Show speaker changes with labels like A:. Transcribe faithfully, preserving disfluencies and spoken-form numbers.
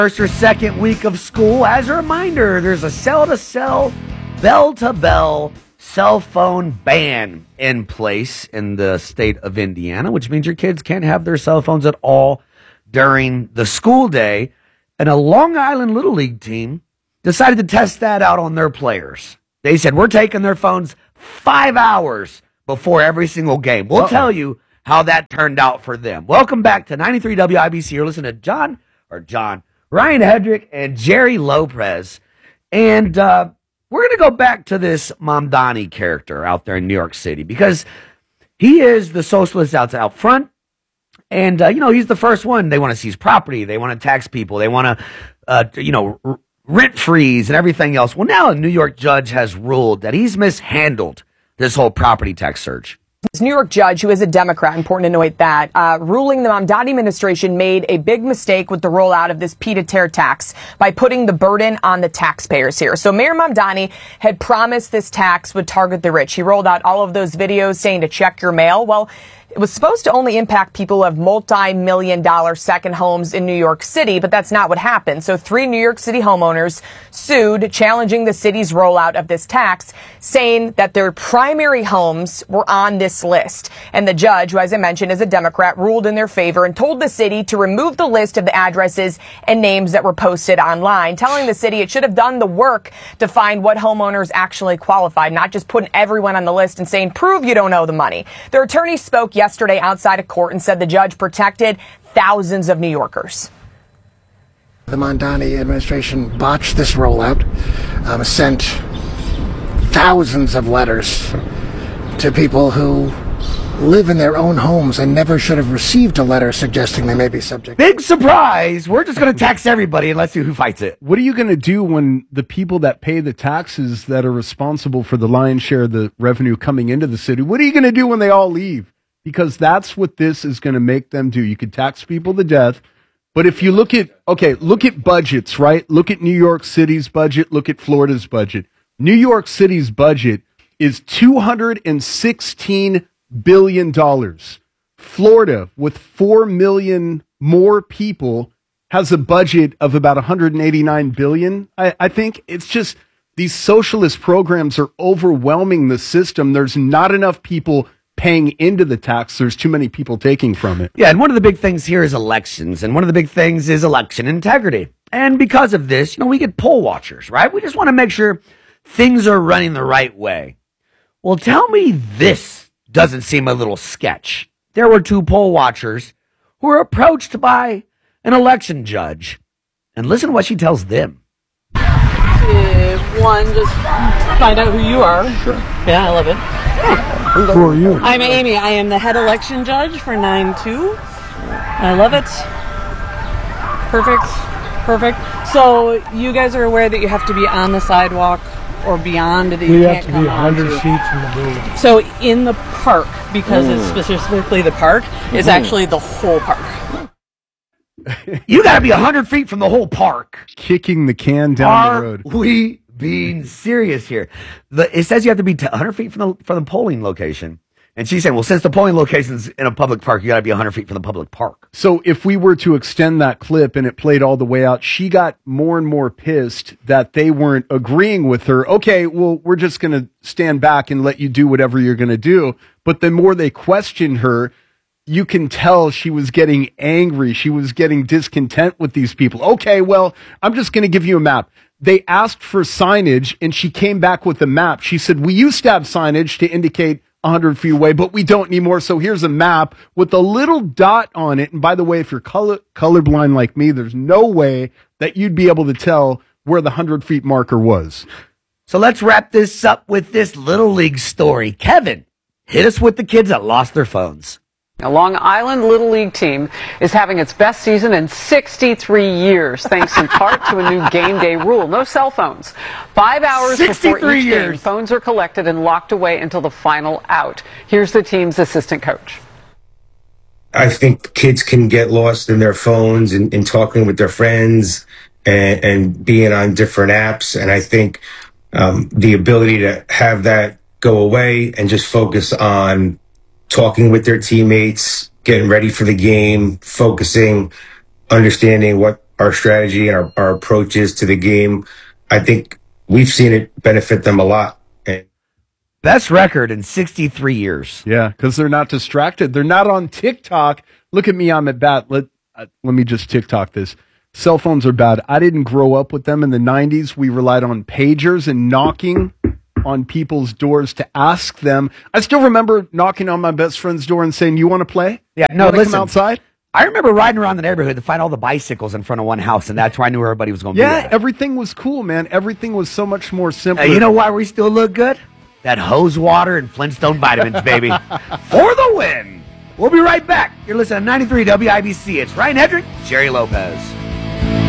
A: First or second week of school. As a reminder, there's a cell-to-cell, bell-to-bell cell phone ban in place in the state of Indiana, which means your kids can't have their cell phones at all during the school day. And a Long Island Little League team decided to test that out on their players. They said, we're taking their phones five hours before every single game. We'll Uh-oh. tell you how that turned out for them. Welcome back to ninety-three W I B C. You're listening to John, or John, Ryan Hedrick and Jerry Lopez. And uh, we're going to go back to this Mamdani character out there in New York City because he is the socialist out, out front. And, uh, you know, he's the first one. They want to seize property. They want to tax people. They want to, uh, you know, r- rent freeze and everything else. Well, now a New York judge has ruled that he's mishandled this whole property tax surge.
B: This New York judge, who is a Democrat, important to note that, uh, ruling the Mamdani administration made a big mistake with the rollout of this pied-à-terre tax by putting the burden on the taxpayers here. So Mayor Mamdani had promised this tax would target the rich. He rolled out all of those videos saying to check your mail. Well, it was supposed to only impact people who have multi-million dollar second homes in New York City, but that's not what happened. So three New York City homeowners sued, challenging the city's rollout of this tax, saying that their primary homes were on this list. And the judge, who, as I mentioned, is a Democrat, ruled in their favor and told the city to remove the list of the addresses and names that were posted online, telling the city it should have done the work to find what homeowners actually qualified, not just putting everyone on the list and saying, prove you don't owe the money. Their attorney spoke yesterday outside of court and said the judge protected thousands of New Yorkers.
C: The Mamdani administration botched this rollout, um, sent thousands of letters to people who live in their own homes and never should have received a letter suggesting they may be subject.
A: Big surprise. We're just going to tax everybody and let's see who fights it.
D: What are you going to do when the people that pay the taxes that are responsible for the lion's share of the revenue coming into the city, what are you going to do when they all leave? Because that's what this is going to make them do. You could tax people to death. But if you look at, okay, look at budgets, right? Look at New York City's budget. Look at Florida's budget. New York City's budget is two hundred sixteen billion dollars. Florida, with four million more people, has a budget of about one hundred eighty-nine billion dollars. I, I think it's just these socialist programs are overwhelming the system. There's not enough people paying into the tax. There's too many people taking from it.
A: Yeah, and one of the big things here is elections, and one of the big things is election integrity. And because of this, you know, we get poll watchers, right? We just want to make sure things are running the right way. Well, tell me this doesn't seem a little sketch. There were two poll watchers who were approached by an election judge. And listen to what she tells them.
E: Uh, one, just find out who you are. Sure. Yeah, I love it.
D: Who are you?
E: I'm Amy. I am the head election judge for nine two. I love it. Perfect. Perfect. So you guys are aware that you have to be on the sidewalk or beyond that you
F: we
E: can't
F: have to
E: come
F: be one hundred
E: onto.
F: feet from the building.
E: So in the park, because
A: Mm.
E: it's specifically the park, it's
A: Mhm.
E: actually the whole park.
A: You got to be one hundred feet from the whole park.
D: Kicking the can down
A: Are
D: the road.
A: we being serious here? The, it says you have to be one hundred feet from the, from the polling location. And she's saying, well, since the polling location's in a public park, you got to be one hundred feet from the public park.
D: So if we were to extend that clip and it played all the way out, she got more and more pissed that they weren't agreeing with her. Okay, well, we're just going to stand back and let you do whatever you're going to do. But the more they questioned her, you can tell she was getting angry. She was getting discontent with these people. Okay, well, I'm just going to give you a map. They asked for signage and she came back with a map. She said, we used to have signage to indicate one hundred feet away, but we don't anymore. So here's a map with a little dot on it. And by the way, if you're color colorblind like me, there's no way that you'd be able to tell where the one hundred feet marker was.
A: So let's wrap this up with this Little League story. Kevin, hit us with the kids that lost their phones.
G: A Long Island Little League team is having its best season in sixty-three years, thanks in part to a new game day rule. No cell phones. Five hours before each game, phones are collected and locked away until the final out. Here's the team's assistant coach.
H: I think kids can get lost in their phones and, and talking with their friends and, and being on different apps. And I think um, the ability to have that go away and just focus on talking with their teammates, getting ready for the game, focusing, understanding what our strategy and our, our approaches to the game, I think we've seen it benefit them a lot. And
A: best record in sixty-three years.
D: Yeah, because they're not distracted. They're not on TikTok. Look at me, I'm at bat. Let, uh, let me just TikTok this. Cell phones are bad. I didn't grow up with them in the nineties. We relied on pagers and knocking on people's doors to ask them. I still remember knocking on my best friend's door and saying, you want to play?
A: Yeah, no,
D: Wanna
A: listen.
D: come outside?
A: I remember riding around the neighborhood to find all the bicycles in front of one house, and that's where I knew where everybody was going to
D: Yeah,
A: be at.
D: everything was cool, man. Everything was so much more simple.
A: Uh, you know why we still look good? That hose water and Flintstone vitamins, baby. For the win. We'll be right back. You're listening to ninety-three W I B C. It's Ryan Hedrick, Jerry Lopez.